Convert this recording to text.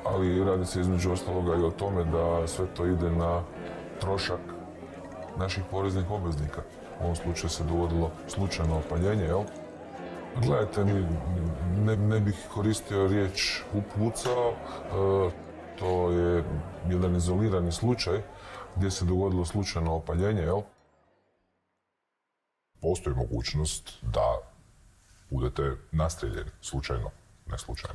ali radi se između ostaloga i o tome da sve to ide na trošak naših poreznih obveznika. U ovom slučaju se dogodilo slučajno opaljenje, jel? Gledajte, ne bih koristio riječ upucao, to je jedan izolirani slučaj gdje se dogodilo slučajno opaljenje, jel? Postoji mogućnost da budete nastrijeljeni slučajno, ne slučajno.